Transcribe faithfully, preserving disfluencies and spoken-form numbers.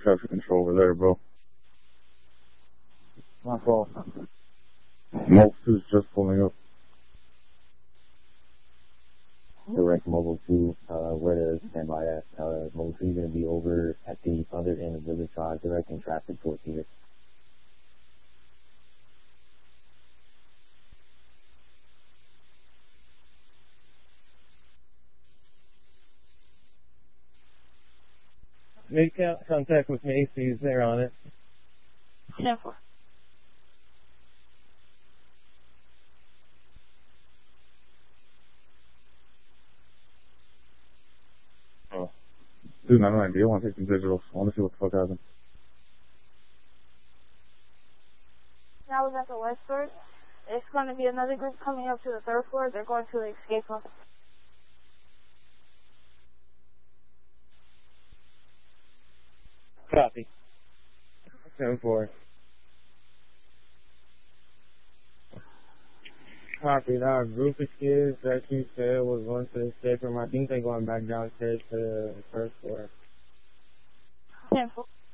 traffic control over there, bro. My fault. Most is just pulling up. Direct Mobile two, uh, where to stand by at. Uh, Mobile two is going to be over at the other end of Village Drive, directing traffic towards here. Make contact with Macy's, they're on it. ten four. Oh. Dude, I have no idea. I want to take some digital. I want to see what the fuck happens. Now we're at the west floor. There's going to be another group coming up to the third floor. They're going to escape us. Copy. ten four. Copy. Our group of kids that you said was going to the escape room. I think they're going back downstairs to the first floor. ten four.